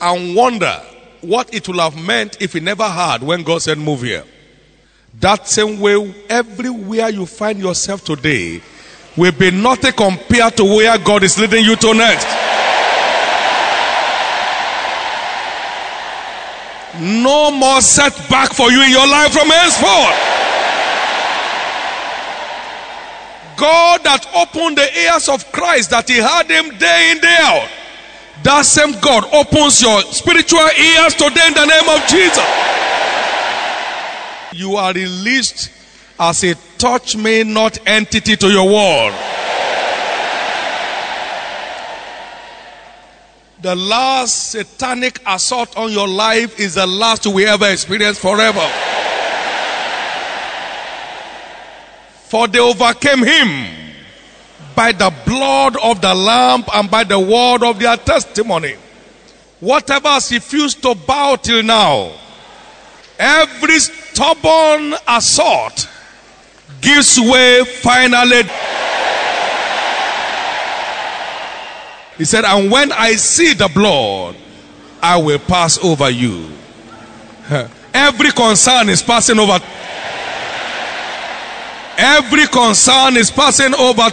and wonder what it would have meant if he never had when God said move here. That same way, everywhere you find yourself today will be nothing compared to where God is leading you to next. No more setback for you in your life from henceforth. God that opened the ears of Christ, that he had him day in, day out. That same God opens your spiritual ears today in the name of Jesus. You are released as a touch me not entity to your world. The last satanic assault on your life is the last you will ever experience forever. For they overcame him by the blood of the Lamb and by the word of their testimony. Whatever has refused to bow till now, every stubborn assault gives way finally. He said, and when I see the blood, I will pass over you. Every concern is passing over. Every concern is passing over.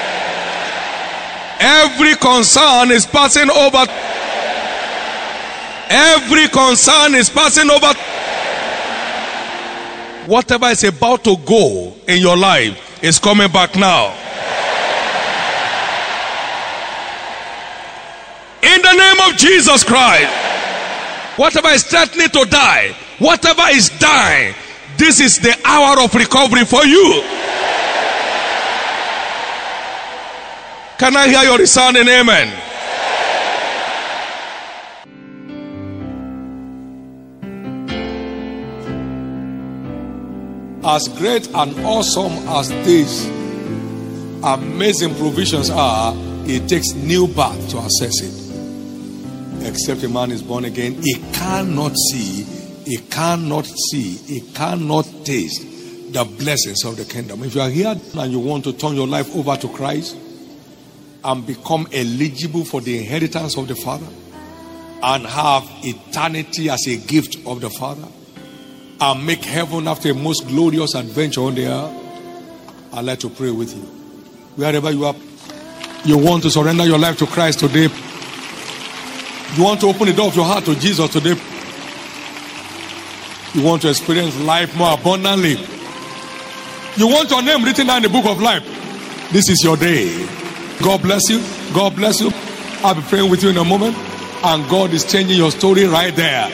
Every concern is passing over. Every concern is passing over. Whatever is about to go in your life is coming back now. In the name of Jesus Christ. Whatever is threatening to die, whatever is dying, this is the hour of recovery for you. Can I hear your resounding amen? As great and awesome as these amazing provisions are, it takes new birth to access it. Except a man is born again, he cannot see, he cannot taste the blessings of the kingdom. If you are here and you want to turn your life over to Christ and become eligible for the inheritance of the Father and have eternity as a gift of the Father and make heaven after a most glorious adventure on the earth, I'd like to pray with you. Wherever you are, you want to surrender your life to Christ today. You want to open the door of your heart to Jesus today. You want to experience life more abundantly. You want your name written down in the book of life. This is your day. God bless you. God bless you. I'll be praying with you in a moment. And God is changing your story right there.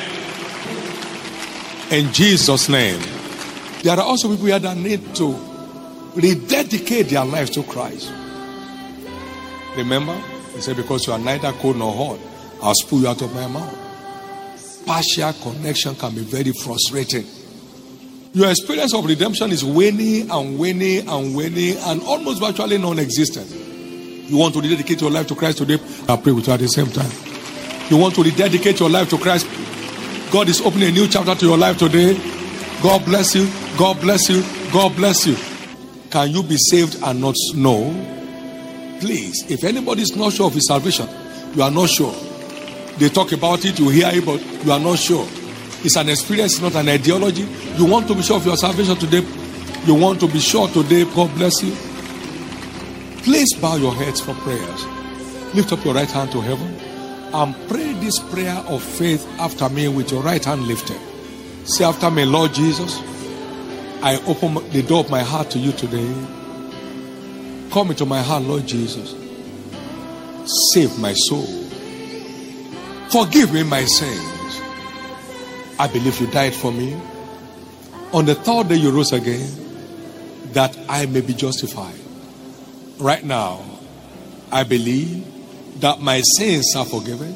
In Jesus' name. There are also people here that need to rededicate their lives to Christ. Remember, he said, because you are neither cold nor hot, I'll spew you out of my mouth. Partial connection can be very frustrating. Your experience of redemption is waning and waning and waning and almost virtually non-existent. You want to rededicate your life to Christ today? I'll pray with you at the same time. You want to rededicate your life to Christ? God is opening a new chapter to your life today. God bless you. God bless you. God bless you. Can you be saved and not know? Please, if anybody is not sure of his salvation, you are not sure. They talk about it, you hear it, but you are not sure. It's an experience, not an ideology. You want to be sure of your salvation today. You want to be sure today. God bless you. Please bow your heads for prayers. Lift up your right hand to heaven and pray this prayer of faith after me with your right hand lifted. Say after me, Lord Jesus, I open the door of my heart to you today. Come into my heart, Lord Jesus. Save my soul. Forgive me my sins. I believe you died for me. On the third day you rose again, that I may be justified. Right now, I believe that my sins are forgiven.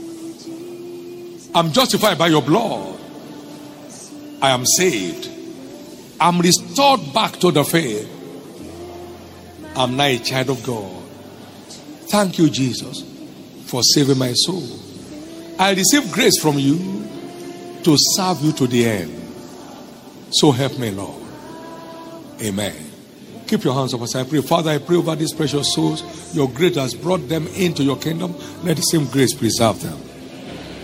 I'm justified by your blood. I am saved. I'm restored back to the faith. I'm now a child of God. Thank you, Jesus, for saving my soul. I receive grace from you to serve you to the end. So help me, Lord. Amen. Keep your hands up as I pray. Father, I pray over these precious souls. Your grace has brought them into your kingdom. Let the same grace preserve them.